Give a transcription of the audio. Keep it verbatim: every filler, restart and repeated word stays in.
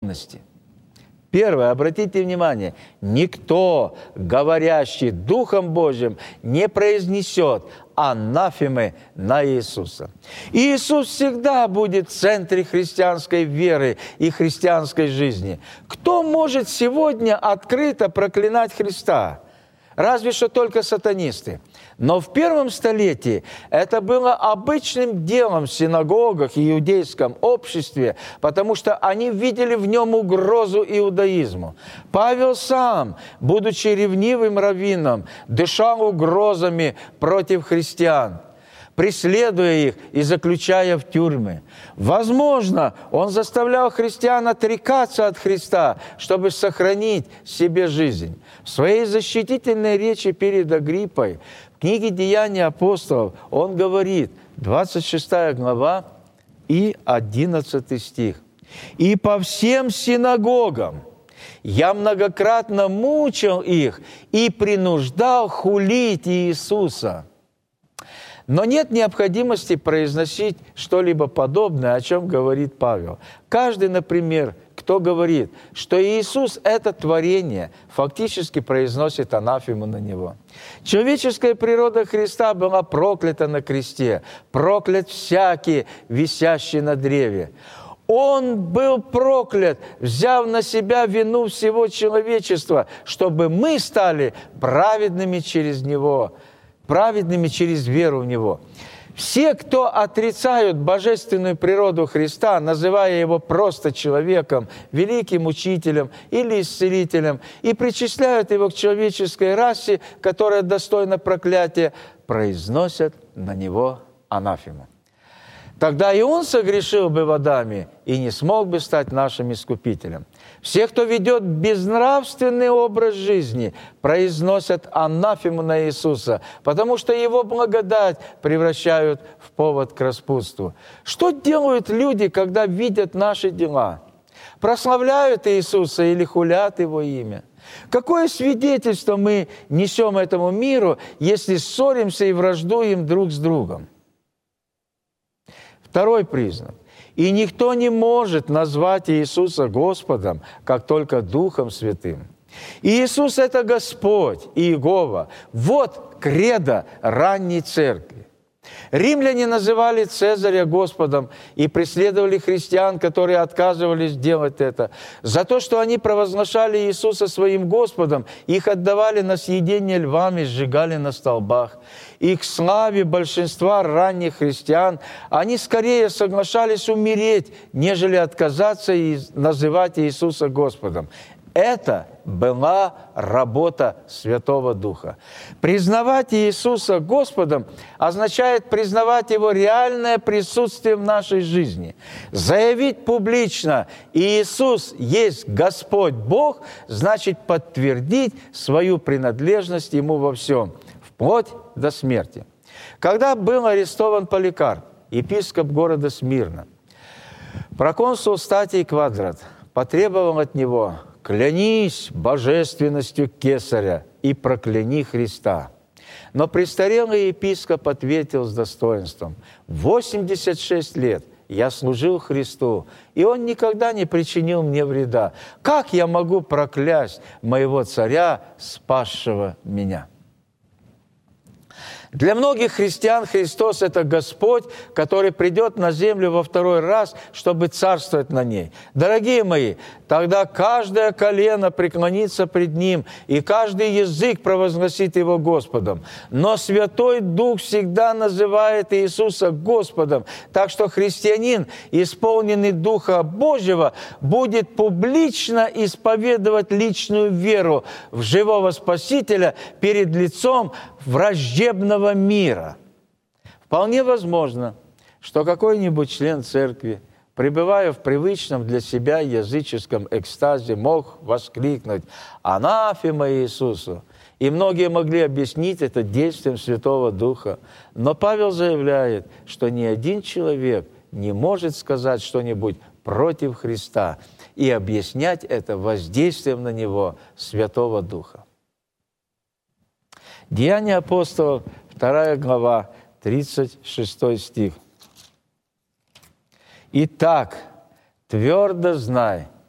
духовности. Первое, обратите внимание, никто, говорящий Духом Божьим, не произнесет анафемы на Иисуса. И Иисус всегда будет в центре христианской веры и христианской жизни. Кто может сегодня открыто проклинать Христа? Разве что только сатанисты. Но в первом столетии это было обычным делом в синагогах и иудейском обществе, потому что они видели в нем угрозу иудаизму. Павел сам, будучи ревнивым раввином, дышал угрозами против христиан, преследуя их и заключая в тюрьмы. Возможно, он заставлял христиан отрекаться от Христа, чтобы сохранить себе жизнь. В своей защитительной речи перед Агриппой в книге «Деяния апостолов» он говорит, двадцать шестая глава и одиннадцатый стих. «И по всем синагогам я многократно мучил их и принуждал хулить Иисуса». Но нет необходимости произносить что-либо подобное, о чем говорит Павел. Каждый, например, кто говорит, что Иисус – это творение, фактически произносит анафему на Него. Человеческая природа Христа была проклята на кресте, проклят всякий, висящий на древе. Он был проклят, взяв на себя вину всего человечества, чтобы мы стали праведными через Него, праведными через веру в Него. Все, кто отрицают божественную природу Христа, называя Его просто человеком, великим учителем или исцелителем, и причисляют Его к человеческой расе, которая достойна проклятия, произносят на Него анафему. Тогда и Он согрешил бы в Адаме и не смог бы стать нашим искупителем. Все, кто ведет безнравственный образ жизни, произносят анафему на Иисуса, потому что Его благодать превращают в повод к распутству. Что делают люди, когда видят наши дела? Прославляют Иисуса или хулят Его имя? Какое свидетельство мы несем этому миру, если ссоримся и враждуем друг с другом? Второй признак. И никто не может назвать Иисуса Господом, как только Духом Святым. Иисус – это Господь, Иегова. Вот кредо ранней церкви. Римляне называли Цезаря Господом и преследовали христиан, которые отказывались делать это. За то, что они провозглашали Иисуса своим Господом, их отдавали на съедение львам и сжигали на столбах. И к славе большинства ранних христиан они скорее соглашались умереть, нежели отказаться и называть Иисуса Господом. Это была работа Святого Духа. Признавать Иисуса Господом означает признавать Его реальное присутствие в нашей жизни. Заявить публично «Иисус есть Господь Бог» значит подтвердить свою принадлежность Ему во всем, вплоть до смерти. Когда был арестован Поликарп, епископ города Смирна, проконсул Статий Квадрат потребовал от него: «Клянись божественностью Кесаря и прокляни Христа». Но престарелый епископ ответил с достоинством: «восемьдесят шесть лет я служил Христу, и Он никогда не причинил мне вреда. Как я могу проклясть моего царя, спасшего меня?» Для многих христиан Христос – это Господь, который придет на землю во второй раз, чтобы царствовать на ней. Дорогие мои, тогда каждое колено преклонится пред Ним, и каждый язык провозгласит Его Господом. Но Святой Дух всегда называет Иисуса Господом, так что христианин, исполненный Духа Божьего, будет публично исповедовать личную веру в живого Спасителя перед лицом враждебного мира. Вполне возможно, что какой-нибудь член церкви, пребывая в привычном для себя языческом экстазе, мог воскликнуть «Анафема Иисусу!». И многие могли объяснить это действием Святого Духа. Но Павел заявляет, что ни один человек не может сказать что-нибудь против Христа и объяснять это воздействием на него Святого Духа. Деяния апостолов, вторая глава, тридцать шестой стих. «Итак, твердо знай,